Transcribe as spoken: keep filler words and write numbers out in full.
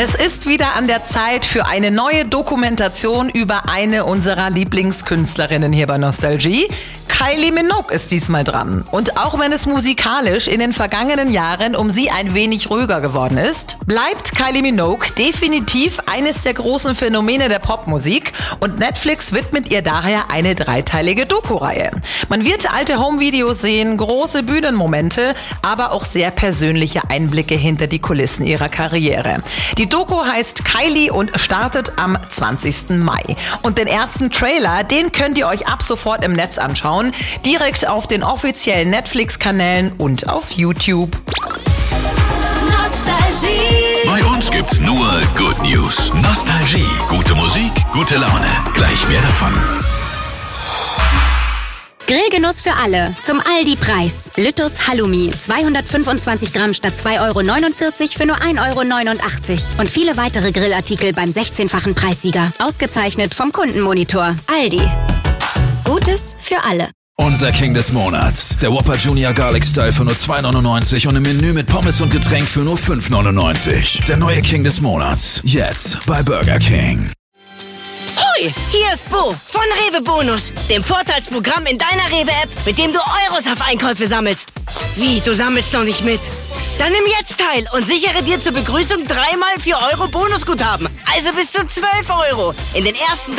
Es ist wieder an der Zeit für eine neue Dokumentation über eine unserer Lieblingskünstlerinnen hier bei Nostalgie. Kylie Minogue ist diesmal dran. Und auch wenn es musikalisch in den vergangenen Jahren um sie ein wenig ruhiger geworden ist, bleibt Kylie Minogue definitiv eines der großen Phänomene der Popmusik und Netflix widmet ihr daher eine dreiteilige Doku-Reihe. Man wird alte Home-Videos sehen, große Bühnenmomente, aber auch sehr persönliche Einblicke hinter die Kulissen ihrer Karriere. Die Doku heißt Kylie und startet am zwanzigsten Mai. Und den ersten Trailer, den könnt ihr euch ab sofort im Netz anschauen, direkt auf den offiziellen Netflix-Kanälen und auf YouTube. Nostalgie. Bei uns gibt's nur Good News. Nostalgie. Gute Musik, gute Laune. Gleich mehr davon. Grillgenuss für alle. Zum Aldi-Preis. Lüttus Halloumi. zweihundertfünfundzwanzig Gramm statt zwei Euro neunundvierzig für nur ein Euro neunundachtzig. Und viele weitere Grillartikel beim sechzehnfachen Preissieger. Ausgezeichnet vom Kundenmonitor. Aldi. Gutes für alle. Unser King des Monats. Der Whopper Junior Garlic Style für nur zwei neunundneunzig und im Menü mit Pommes und Getränk für nur fünf neunundneunzig. Der neue King des Monats. Jetzt bei Burger King. Hoi, hier ist Bo von Rewe Bonus, dem Vorteilsprogramm in deiner Rewe-App, mit dem du Euros auf Einkäufe sammelst. Wie, du sammelst noch nicht mit? Dann nimm jetzt teil und sichere dir zur Begrüßung dreimal vier Euro Bonusguthaben. Also bis zu zwölf Euro in den ersten